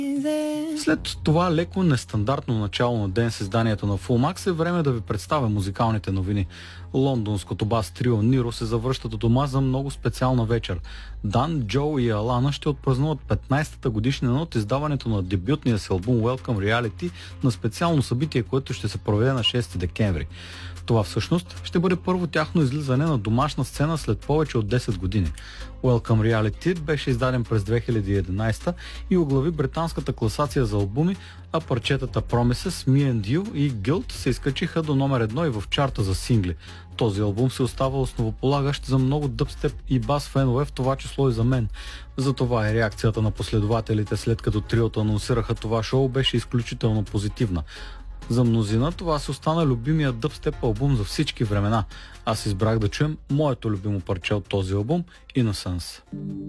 След това леко нестандартно начало на ден с изданието на Full Max е време да ви представя музикалните новини. Лондонското бас трио Ниро се завръщат у дома за много специална вечер. Дан, Джо и Алана ще отпразнуват 15-та годишнина от издаването на дебютния си албум Welcome Reality на специално събитие, което ще се проведе на 6 декември. Това всъщност ще бъде първо тяхно излизане на домашна сцена след повече от 10 години. Welcome Reality беше издаден през 2011 и оглави британската класация за албуми, а парчетата Promises, Me and You и Guilt се изкачиха до номер 1 и в чарта за сингли. Този албум се остава основополагащ за много дъбстеп и бас фенове, в това число и за мен. Затова и реакцията на последователите, след като триото анонсираха това шоу, беше изключително позитивна. За мнозина това се остана любимия дъбстеп албум за всички времена. Аз избрах да чуем моето любимо парче от този албум, Innocence.